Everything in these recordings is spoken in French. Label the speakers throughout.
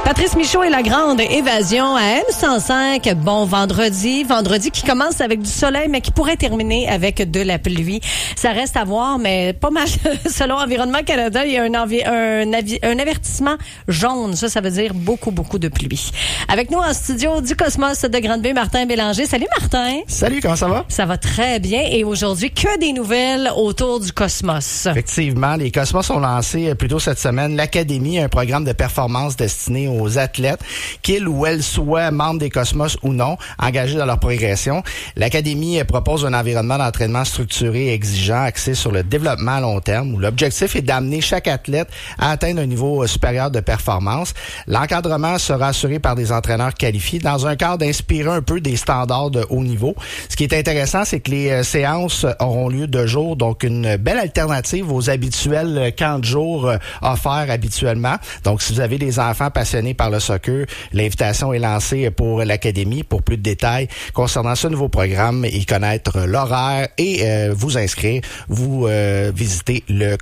Speaker 1: Patrice Michaud et la grande évasion à M105. Bon vendredi qui commence avec du soleil, mais qui pourrait terminer avec de la pluie. Ça reste à voir, mais pas mal. Selon Environnement Canada, il y a un avertissement jaune. Ça veut dire beaucoup de pluie. Avec nous en studio du Cosmos de Grande-Bay, Martin Bélanger. Salut Martin.
Speaker 2: Salut, comment ça va?
Speaker 1: Ça va très bien. Et aujourd'hui, que des nouvelles autour du Cosmos.
Speaker 2: Effectivement, les Cosmos ont lancé plus tôt cette semaine l'Académie, un programme de performance destiné aux athlètes, qu'ils ou elles soient membres des Cosmos ou non, engagés dans leur progression. L'Académie propose un environnement d'entraînement structuré et exigeant, axé sur le développement à long terme, où l'objectif est d'amener chaque athlète à atteindre un niveau supérieur de performance. L'encadrement sera assuré par des entraîneurs qualifiés dans un cadre inspiré un peu des standards de haut niveau. Ce qui est intéressant, c'est que les séances auront lieu de jour, donc une belle alternative aux habituels camps de jour offerts habituellement. Donc, si vous avez des enfants passionnés par le soccer, l'invitation est lancée pour l'Académie. Pour plus de détails concernant ce nouveau programme et connaître l'horaire et vous inscrire, vous visitez le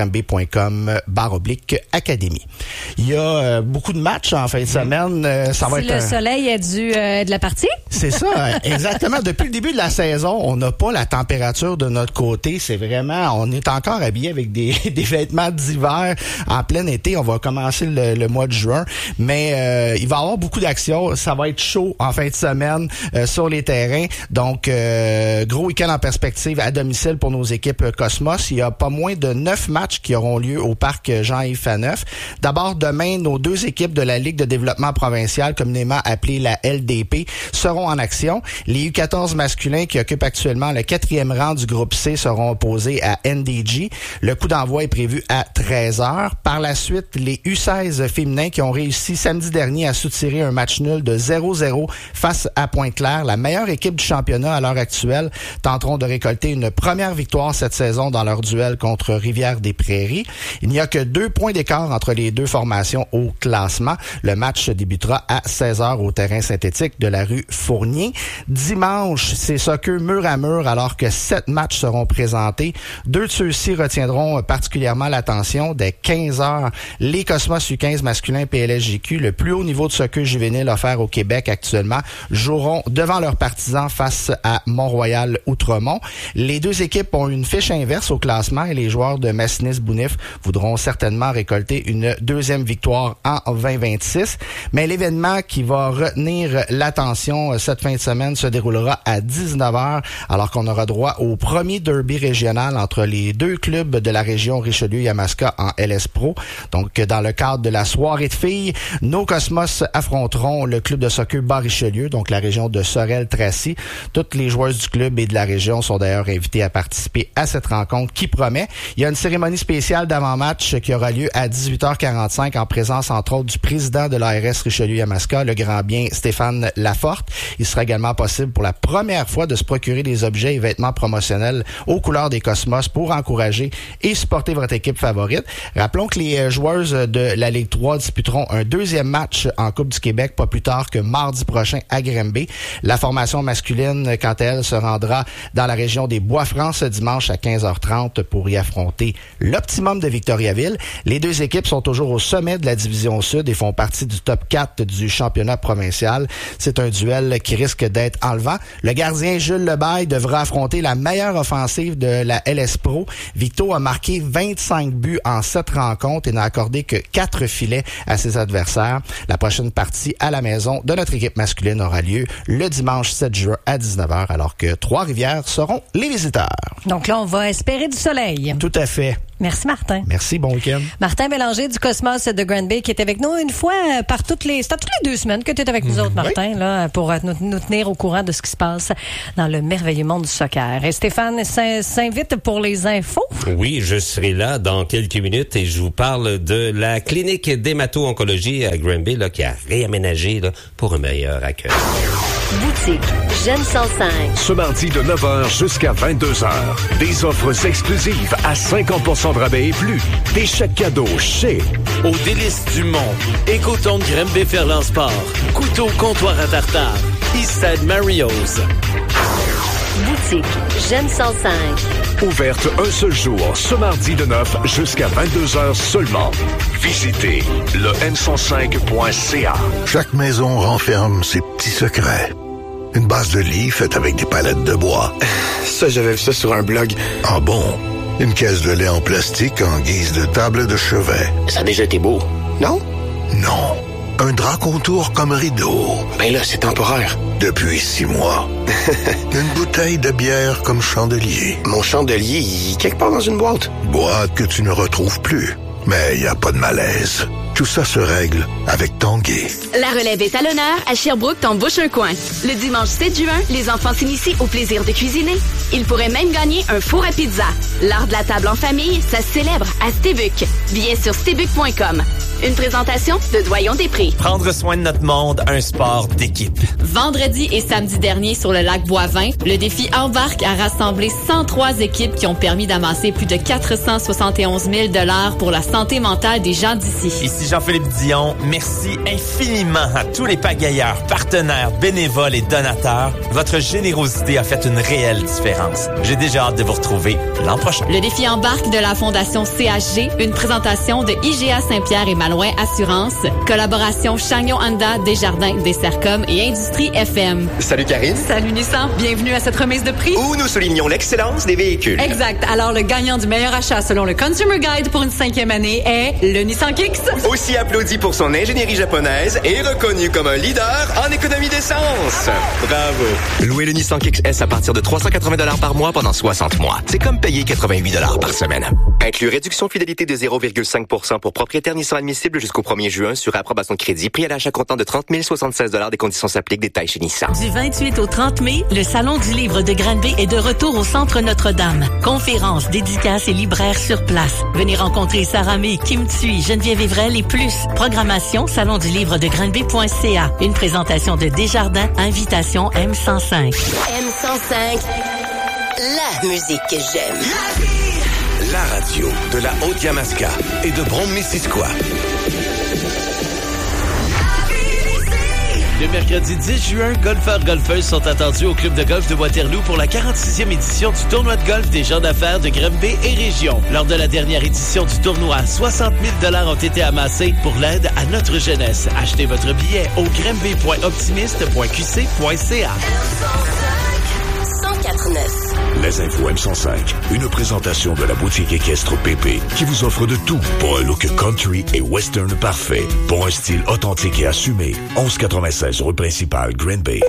Speaker 2: cosmosgranby.com/académie. Il y a beaucoup de matchs en fin de semaine. Ça va
Speaker 1: être le soleil a de la partie?
Speaker 2: C'est ça, exactement. Depuis le début de la saison, on n'a pas la température de notre côté. C'est vraiment, on est encore habillé avec des vêtements d'hiver en plein été. On va commencer le mois de juin, mais il va y avoir beaucoup d'actions. Ça va être chaud en fin de semaine sur les terrains. Donc, gros week-end en perspective à domicile pour nos équipes Cosmos. Il y a pas moins de 9 matchs qui auront lieu au parc Jean-Yves Faneuf. D'abord, demain, nos 2 équipes de la Ligue de développement provincial, communément appelée la LDP, seront en action. Les U14 masculins qui occupent actuellement le 4e rang du groupe C seront opposés à NDG. Le coup d'envoi est prévu à 13h. Par la suite, les U16 féminins qui ont réussi samedi dernier à soutirer un match nul de 0-0 face à Pointe-Claire, la meilleure équipe du championnat à l'heure actuelle, tenteront de récolter une première victoire cette saison dans leur duel contre Rivière-des-Prairies. Il n'y a que 2 points d'écart entre les 2 formations au classement. Le match débutera à 16h au terrain synthétique de la rue Fournier. Dimanche, c'est soccer mur à mur alors que 7 matchs seront présentés. 2 de ceux-ci retiendront particulièrement l'attention. Dès 15h, les Cosmos U15 masculins PLSJQ, le plus haut niveau de soccer juvénile offert au Québec actuellement, joueront devant leurs partisans face à Mont-Royal-Outremont. Les 2 équipes ont une fiche inverse au classement et les joueurs de Massinis-Bounif voudront certainement récolter une 2e victoire en 2026. Mais l'événement qui va retenir l'attention cette fin de semaine se déroulera à 19h alors qu'on aura droit au premier derby régional entre les 2 clubs de la région Richelieu-Yamaska en LS Pro. Donc, dans le cadre de la soirée de filles, nos Cosmos affronteront le club de soccer Bas-Richelieu, donc la région de Sorel-Tracy. Toutes les joueuses du club et de la région sont d'ailleurs invitées à participer à cette rencontre qui promet. Il y a une cérémonie spéciale d'avant-match qui aura lieu à 18h45 en présence, entre autres, du président de l'ARS Richelieu-Yamaska, le grand bien Stéphane Laforte. Il sera également possible pour la première fois de se procurer des objets et vêtements promotionnels aux couleurs des Cosmos pour encourager et supporter votre équipe favorite. Rappelons que les joueuses de la Ligue 3 disputeront un 2e match en Coupe du Québec pas plus tard que mardi prochain à Granby. La formation masculine, quant à elle, se rendra dans la région des Bois-Francs ce dimanche à 15h30 pour y affronter l'Optimum de Victoriaville. Les 2 équipes sont toujours au sommet de la division Sud et font partie du top 4 du championnat provincial. C'est un duel qui risque d'être enlevant. Le gardien Jules Lebaille devra affronter la meilleure offensive de la LS Pro. Victo a marqué 25 buts en 7 rencontres et n'a accordé que 4 filets à ses adversaires. La prochaine partie à la maison de notre équipe masculine aura lieu le dimanche 7 juin à 19h alors que Trois-Rivières seront les visiteurs.
Speaker 1: Donc là, on va espérer du soleil.
Speaker 2: Tout à fait.
Speaker 1: Merci, Martin.
Speaker 2: Merci, bon week-end.
Speaker 1: Martin Bélanger du Cosmos de Grande-Bay qui est avec nous une fois par toutes les 2 semaines que tu es avec nous autres, Martin, oui, là, pour nous tenir au courant de ce qui se passe dans le merveilleux monde du soccer. Et Stéphane s'invite pour les infos.
Speaker 3: Oui, je serai là dans quelques minutes et je vous parle de la clinique d'hémato-oncologie à Grande-Bay là, qui a réaménagé là, pour un meilleur accueil.
Speaker 4: Boutique J'aime 105.
Speaker 5: Ce mardi de 9h jusqu'à 22h. Des offres exclusives à 50% de rabais et plus. Des chèques cadeaux chez
Speaker 6: Au Délices du Mont, Écoton Grande-Bay Ferland Sport, Couteau Comptoir à tartare, Eastside Mario's.
Speaker 4: Boutique J'aime 105.
Speaker 5: Ouverte un seul jour, ce mardi de 9 jusqu'à 22h seulement. Visitez le m105.ca.
Speaker 7: Chaque maison renferme ses petits secrets. Une base de lit faite avec des palettes de bois.
Speaker 8: Ça, j'avais vu ça sur un blog.
Speaker 7: Ah bon? Une caisse de lait en plastique en guise de table de chevet.
Speaker 8: Ça a déjà été beau, non?
Speaker 7: Non. Un drap contour comme rideau.
Speaker 8: Ben là, c'est temporaire.
Speaker 7: Depuis 6 mois. Une bouteille de bière comme chandelier.
Speaker 8: Mon chandelier, il est quelque part dans une boîte.
Speaker 7: Boîte que tu ne retrouves plus. Mais il n'y a pas de malaise. Tout ça se règle avec Tanguay.
Speaker 9: La relève est à l'honneur à Sherbrooke, t'embauches un coin. Le dimanche 7 juin, les enfants s'initient au plaisir de cuisiner. Ils pourraient même gagner un four à pizza. L'art de la table en famille, ça se célèbre à Stebuc. Billets sur stebuc.com. Une présentation de Doyon Després.
Speaker 6: Prendre soin de notre monde, un sport d'équipe.
Speaker 9: Vendredi et samedi dernier sur le lac Boivin, le défi Embarque a rassemblé 103 équipes qui ont permis d'amasser plus de 471 000 $ pour la santé mentale des gens d'ici.
Speaker 6: Ici Jean-Philippe Dion, merci infiniment à tous les pagailleurs, partenaires, bénévoles et donateurs. Votre générosité a fait une réelle différence. J'ai déjà hâte de vous retrouver l'an prochain.
Speaker 9: Le défi Embarque de la Fondation CHG, une présentation de IGA Saint-Pierre et Malouin Assurance, collaboration Chagnon Honda, Desjardins, Dessercom et Industrie FM.
Speaker 8: Salut Karine.
Speaker 9: Salut Nissan, bienvenue à cette remise de prix.
Speaker 8: Où nous soulignons l'excellence des véhicules.
Speaker 9: Exact. Alors, le gagnant du meilleur achat selon le Consumer Guide pour une 5e année est le Nissan Kicks.
Speaker 8: Aussi applaudi pour son ingénierie japonaise et reconnu comme un leader en économie d'essence. Bravo. Louez le Nissan Kicks S à partir de 380 $ par mois pendant 60 mois. C'est comme payer 88 $ par semaine. Inclus réduction fidélité de 0,5% pour propriétaire Nissan admissible jusqu'au 1er juin sur approbation de crédit. Prix à l'achat comptant de 30 076 $. Des conditions s'appliquent. Détails chez Nissan.
Speaker 10: Du 28 au 30 mai, le Salon du livre de Granby est de retour au Centre Notre-Dame. Conférences, dédicaces et libraires sur place. Venez rencontrer Sarah May, Kim Thuy, Geneviève Evrel et plus. Programmation salondulivre-de-Granby.ca. Une présentation de Desjardins. Invitation M105.
Speaker 4: M105. La musique que j'aime.
Speaker 5: La radio de la Haute-Yamaska et de Brome-Missisquoi.
Speaker 6: Le mercredi 10 juin, golfeurs-golfeuses sont attendus au club de golf de Waterloo pour la 46e édition du tournoi de golf des gens d'affaires de Granby et région. Lors de la dernière édition du tournoi, 60 000 $ ont été amassés pour l'aide à notre jeunesse. Achetez votre billet au granby.optimiste.qc.ca.
Speaker 4: 104.9.
Speaker 5: Les infos M105, une présentation de la boutique équestre PP qui vous offre de tout pour un look country et western parfait, pour un style authentique et assumé. 1196 rue principale, Granby.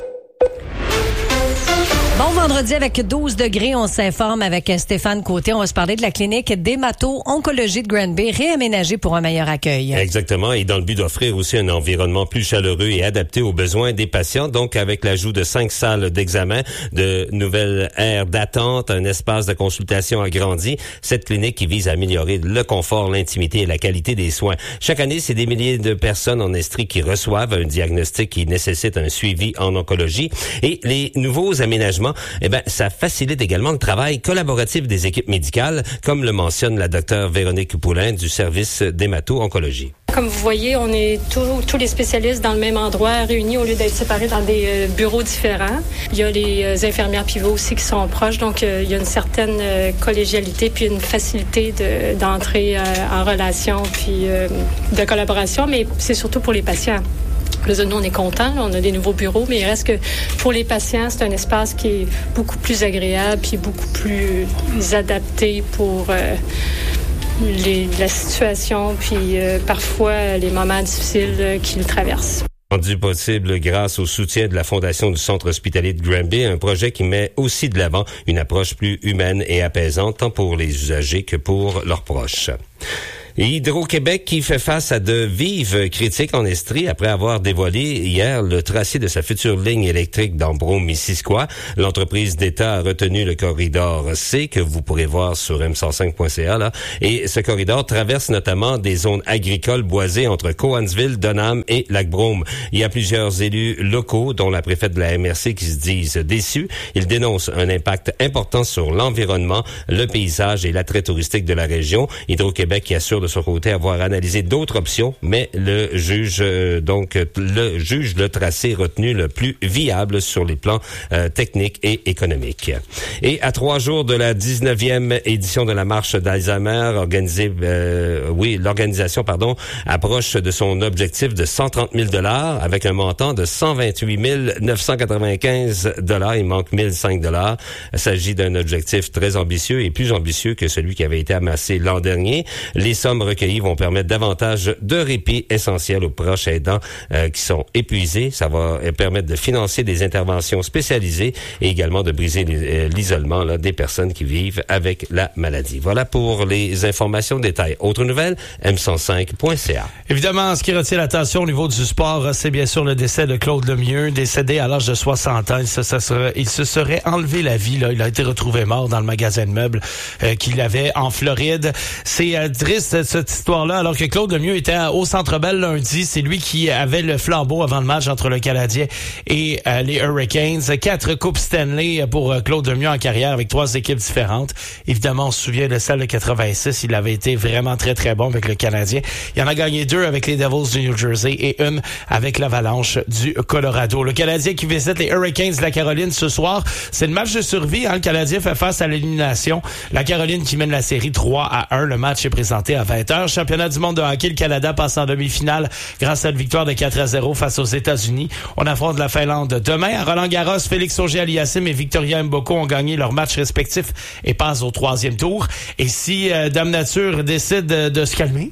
Speaker 1: Bon vendredi avec 12 degrés, on s'informe avec Stéphane Côté. On va se parler de la clinique d'hémato-oncologie de Granby, réaménagée pour un meilleur accueil.
Speaker 3: Exactement, et dans le but d'offrir aussi un environnement plus chaleureux et adapté aux besoins des patients. Donc, avec l'ajout de 5 salles d'examen, de nouvelles aires d'attente, un espace de consultation agrandi, cette clinique qui vise à améliorer le confort, l'intimité et la qualité des soins. Chaque année, c'est des milliers de personnes en Estrie qui reçoivent un diagnostic qui nécessite un suivi en oncologie. Et les nouveaux aménagements, ça facilite également le travail collaboratif des équipes médicales, comme le mentionne la docteure Véronique Poulain du service d'hémato-oncologie.
Speaker 11: Comme vous voyez, on est tous les spécialistes dans le même endroit, réunis au lieu d'être séparés dans des bureaux différents. Il y a les infirmières pivots aussi qui sont proches, donc il y a une certaine collégialité puis une facilité d'entrer en relation puis de collaboration, mais c'est surtout pour les patients. Là, nous, on est contents, on a des nouveaux bureaux, mais il reste que pour les patients, c'est un espace qui est beaucoup plus agréable puis beaucoup plus adapté pour la situation puis parfois les moments difficiles qu'ils traversent.
Speaker 3: Rendu possible grâce au soutien de la Fondation du Centre hospitalier de Granby, un projet qui met aussi de l'avant une approche plus humaine et apaisante, tant pour les usagers que pour leurs proches. Et Hydro-Québec qui fait face à de vives critiques en Estrie après avoir dévoilé hier le tracé de sa future ligne électrique dans Brome-Missisquoi. L'entreprise d'État a retenu le corridor C que vous pourrez voir sur m105.ca là. Et ce corridor traverse notamment des zones agricoles boisées entre Cowansville, Dunham et Lac-Brome. Il y a plusieurs élus locaux, dont la préfète de la MRC, qui se disent déçus. Ils dénoncent un impact important sur l'environnement, le paysage et l'attrait touristique de la région. Hydro-Québec qui assure de de son côté avoir analysé d'autres options, mais le juge le tracé retenu le plus viable sur les plans techniques et économiques. Et à 3 jours de la 19e édition de la marche d'Alzheimer, l'organisation approche de son objectif de 130 000 $ avec un montant de 128 995 $. Il manque 1005 $. Il s'agit d'un objectif très ambitieux et plus ambitieux que celui qui avait été amassé l'an dernier. Les sommes recueillies vont permettre davantage de répit essentiel aux proches aidants qui sont épuisés. Ça va permettre de financer des interventions spécialisées et également de briser l'isolement des personnes qui vivent avec la maladie. Voilà pour les informations détails. Autre nouvelle, m105.ca.
Speaker 12: Évidemment, ce qui retient l'attention au niveau du sport, c'est bien sûr le décès de Claude Lemieux, décédé à l'âge de 60 ans. Il se serait enlevé la vie. Il a été retrouvé mort dans le magasin de meubles qu'il avait en Floride. C'est triste, cette histoire-là, alors que Claude Lemieux était au Centre Bell lundi. C'est lui qui avait le flambeau avant le match entre le Canadien et les Hurricanes. 4 Coupes Stanley pour Claude Lemieux en carrière avec 3 équipes différentes. Évidemment, on se souvient de celle de 86. Il avait été vraiment très, très bon avec le Canadien. Il en a gagné 2 avec les Devils du New Jersey et 1 avec l'Avalanche du Colorado. Le Canadien qui visite les Hurricanes de la Caroline ce soir, c'est le match de survie. Le Canadien fait face à l'élimination. La Caroline qui mène la série 3-1. Le match est présenté à 20h. Championnat du monde de hockey, le Canada passe en demi-finale grâce à une victoire de 4-0 face aux États-Unis. On affronte la Finlande demain. À Roland-Garros, Félix Auger-Aliassime et Victoria Mboko ont gagné leurs matchs respectifs et passent au 3e tour. Et si Dame Nature décide de se calmer,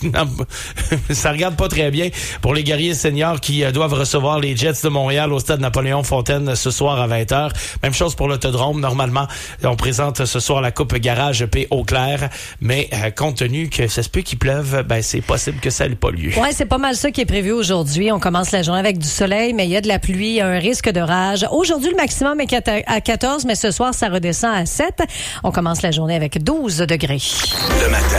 Speaker 12: ça regarde pas très bien pour les guerriers seniors qui doivent recevoir les Jets de Montréal au stade Napoléon-Fontaine ce soir à 20h. Même chose pour l'autodrome. Normalement, on présente ce soir la Coupe Garage P. Eau-Claire, mais compte tenu que ça se peut qu'il pleuve, c'est possible que ça n'ait pas lieu.
Speaker 1: Ouais, c'est pas mal ça qui est prévu aujourd'hui. On commence la journée avec du soleil, mais il y a de la pluie, il y a un risque d'orage. Aujourd'hui, le maximum est à 14, mais ce soir, ça redescend à 7. On commence la journée avec 12 degrés.
Speaker 5: Le matin.